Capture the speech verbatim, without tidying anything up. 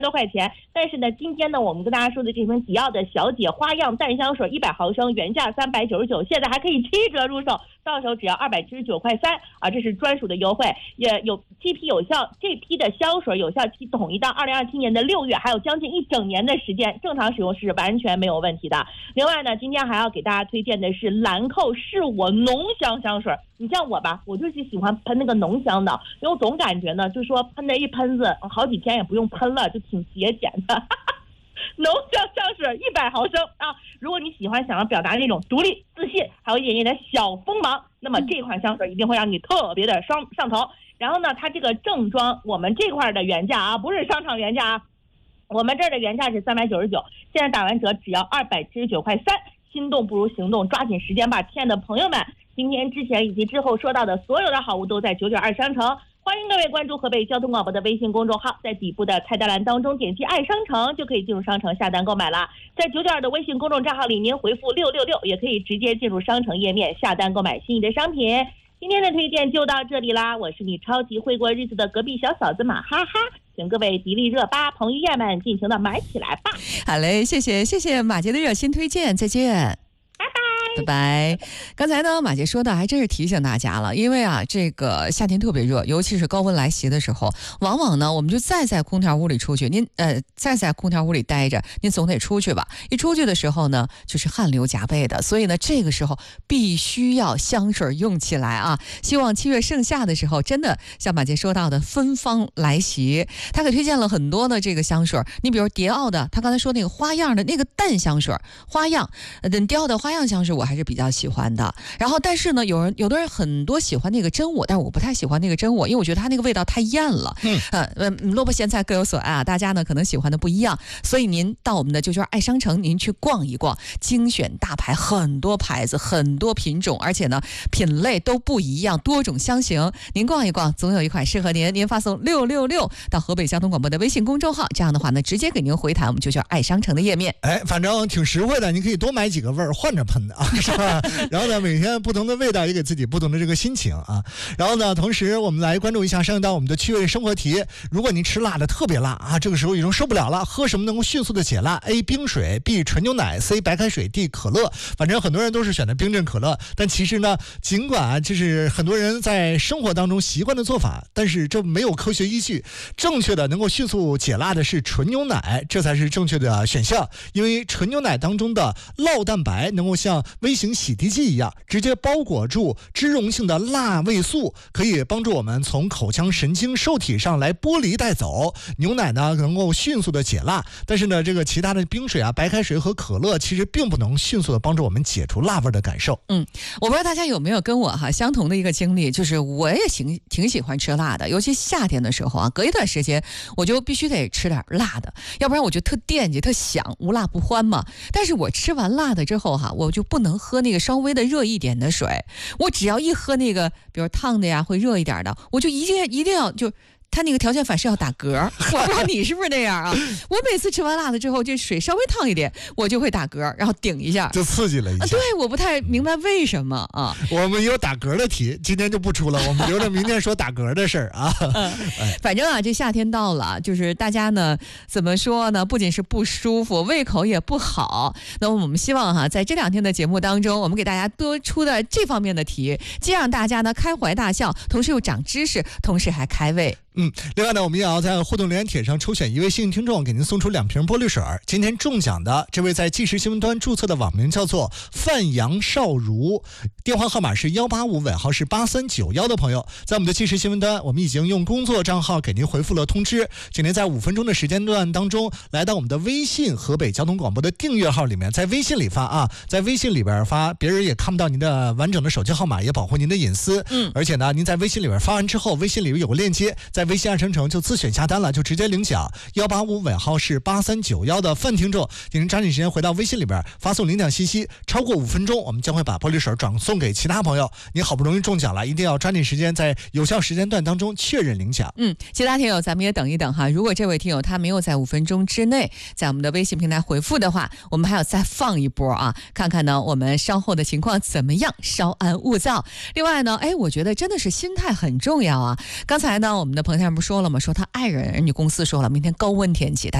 多块钱，但是呢，今天呢，我们跟大家说的这瓶迪奥的小姐花样淡香水一百毫升，原价三百九十九，现在还可以七折入手，到手只要二百七十九块三啊，这是专属的优惠，也有这批有效，这批的香水有效期统一到二零二七年的六月，还有将近一整年的时间，正常使用是完全没有问题的。另外呢，今天还要给大家推荐的是兰蔻是我浓香香水。你像我吧，我就是喜欢喷那个浓香的，因为我总感觉呢，就说喷这一喷子，好几天也不用喷了，就挺节俭的。浓香香水一百毫升啊！如果你喜欢想要表达那种独立、自信，还有一点点的小锋芒，那么这款香水一定会让你特别的上上头。然后呢，它这个正装，我们这块的原价啊，不是商场原价啊，我们这儿的原价是三百九十九，现在打完折只要二百七十九块三。心动不如行动，抓紧时间吧，亲爱的朋友们！今天之前以及之后说到的所有的好物都在九九二商城，欢迎各位关注河北交通广播的微信公众号，在底部的菜单栏当中点击爱商城就可以进入商城下单购买了。在九九二的微信公众账号里，您回复六六六也可以直接进入商城页面下单购买心仪的商品。今天的推荐就到这里啦，我是你超级会过日子的隔壁小嫂子马哈哈，请各位迪丽热巴、彭于晏们尽情的买起来吧。 好嘞，谢谢谢谢马杰的热心推荐，再见。拜拜。刚才呢，马姐说的还真是提醒大家了，因为啊，这个夏天特别热，尤其是高温来袭的时候，往往呢，我们就再在空调屋里出去，您呃再在空调屋里待着，您总得出去吧？一出去的时候呢，就是汗流浃背的，所以呢，这个时候必须要香水用起来啊！希望七月盛夏的时候，真的像马姐说到的芬芳来袭。她给推荐了很多的这个香水，你比如迪奥的，她刚才说那个花样的那个淡香水，花样，呃，迪奥的花样香水。我还是比较喜欢的，然后但是呢，有人有的人很多喜欢那个真我，但是我不太喜欢那个真我，因为我觉得它那个味道太艳了。嗯，呃，萝卜咸菜各有所爱啊，大家呢可能喜欢的不一样，所以您到我们的九九二爱商城，您去逛一逛，精选大牌，很多牌子，很多品种，而且呢品类都不一样，多种香型，您逛一逛，总有一款适合您。您发送六六六到河北交通广播的微信公众号，这样的话呢，直接给您回弹我们九九二爱商城的页面。 哎，反正挺实惠的，你可以多买几个味儿换着喷的啊。是吧？然后呢，每天不同的味道也给自己不同的这个心情啊。然后呢，同时我们来关注一下上一道我们的趣味生活题。如果您吃辣的特别辣啊，这个时候已经受不了了，喝什么能够迅速的解辣 ？A. 冰水 B. 纯牛奶 C. 白开水 D. 可乐。反正很多人都是选的冰镇可乐，但其实呢，尽管啊，这是很多人在生活当中习惯的做法，但是这没有科学依据。正确的能够迅速解辣的是纯牛奶，这才是正确的选项。因为纯牛奶当中的酪蛋白能够像微型洗涤剂一样，直接包裹住脂溶性的辣味素，可以帮助我们从口腔神经受体上来剥离带走。牛奶呢能够迅速的解辣，但是呢，这个其他的冰水啊、白开水和可乐其实并不能迅速的帮助我们解除辣味的感受。 嗯，我不知道大家有没有跟我哈相同的一个经历，就是我也挺挺喜欢吃辣的，尤其夏天的时候啊，隔一段时间我就必须得吃点辣的，要不然我就特惦记、特想，无辣不欢嘛。但是我吃完辣的之后哈，我就不能喝那个稍微的热一点的水，我只要一喝那个比如烫的呀，会热一点的，我就一定一定要就他那个条件反射要打嗝，我不知道你是不是那样啊？我每次吃完辣的之后，这水稍微烫一点，我就会打嗝，然后顶一下， 就刺激了一下。 啊、对，我不太明白为什么啊。 我们有打嗝的题，今天就不出了，我们留着明天说打嗝的事儿啊。 嗯，反正啊，这夏天到了，就是大家呢怎么说呢？不仅是不舒服，胃口也不好。那么我们希望哈、啊，在这两天的节目当中，我们给大家多出的这方面的题，既让大家呢开怀大笑，同时又长知识，同时还开胃。 嗯，另外呢，我们也要在互动留言帖上抽选一位幸运听众，给您送出两瓶玻璃水。今天中奖的这位在即时新闻端注册的网名叫做范杨少如，电话号码是幺八五，尾号是八三九幺的朋友，在我们的即时新闻端，我们已经用工作账号给您回复了通知，请您在五分钟的时间段当中，来到我们的微信河北交通广播的订阅号里面，在微信里发啊，在微信里边发，别人也看不到您的完整的手机号码，也保护您的隐私。嗯，而且呢，您在微信里边发完之后，微信里有个链接，在在微信爱商城就自选下单了，就直接领奖。幺八五尾号是八三九幺的范听众，请您抓紧时间回到微信里边发送领奖信息，超过五分钟，我们将会把玻璃水转送给其他朋友。你好不容易中奖了，一定要抓紧时间，在有效时间段当中确认领奖。 嗯，其他听友咱们也等一等哈。如果这位听友他没有在五分钟之内在我们的微信平台回复的话，我们还要再放一波啊，看看呢我们稍后的情况怎么样，稍安勿躁。另外呢，哎，我觉得真的是心态很重要啊。刚才呢，我们的朋友朋友圈不说了吗？说他爱人，人家公司说了，明天高温天气。